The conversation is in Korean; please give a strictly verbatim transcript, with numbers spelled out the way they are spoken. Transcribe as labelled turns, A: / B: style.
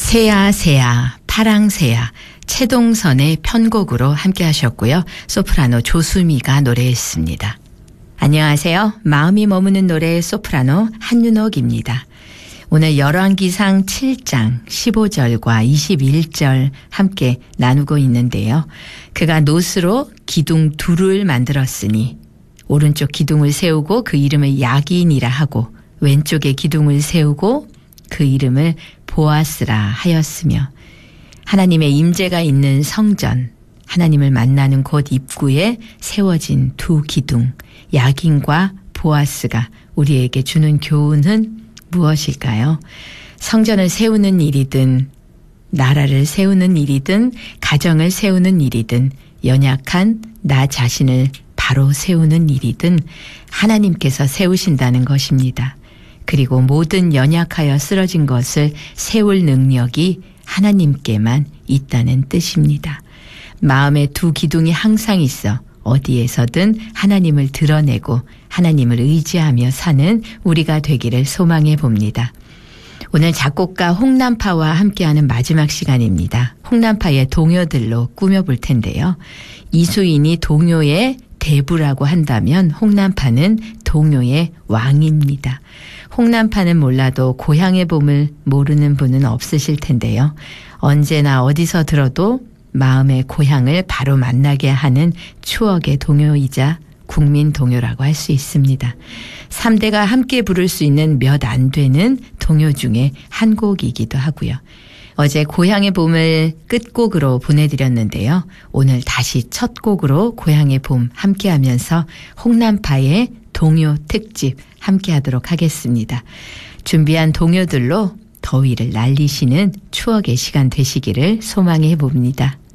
A: 새야 새야 파랑새야 최동선의 편곡으로 함께 하셨고요. 소프라노 조수미가 노래했습니다. 안녕하세요. 마음이 머무는 노래 소프라노 한윤옥입니다. 오늘 열왕기상 칠 장 십오 절과 이십일 절 함께 나누고 있는데요. 그가 노스로 기둥 둘을 만들었으니 오른쪽 기둥을 세우고 그 이름을 야긴이라 하고 왼쪽에 기둥을 세우고 그 이름을 보아스라 하였으며 하나님의 임재가 있는 성전, 하나님을 만나는 곳 입구에 세워진 두 기둥, 야긴과 보아스가 우리에게 주는 교훈은 무엇일까요? 성전을 세우는 일이든 나라를 세우는 일이든 가정을 세우는 일이든 연약한 나 자신을 바로 세우는 일이든 하나님께서 세우신다는 것입니다. 그리고 모든 연약하여 쓰러진 것을 세울 능력이 하나님께만 있다는 뜻입니다. 마음에 두 기둥이 항상 있어 어디에서든 하나님을 드러내고 하나님을 의지하며 사는 우리가 되기를 소망해 봅니다. 오늘 작곡가 홍남파와 함께하는 마지막 시간입니다. 홍남파의 동요들로 꾸며볼 텐데요. 이수인이 동요의 대부라고 한다면 홍남파는 동요의 왕입니다. 홍남파는 몰라도 고향의 봄을 모르는 분은 없으실 텐데요. 언제나 어디서 들어도 마음의 고향을 바로 만나게 하는 추억의 동요이자 국민 동요라고 할 수 있습니다. 삼 대가 함께 부를 수 있는 몇 안 되는 동요 중에 한 곡이기도 하고요. 어제 고향의 봄을 끝곡으로 보내드렸는데요. 오늘 다시 첫 곡으로 고향의 봄 함께하면서 홍남파의 동요 특집 함께하도록 하겠습니다. 준비한 동요들로 더위를 날리시는 추억의 시간 되시기를 소망해 봅니다.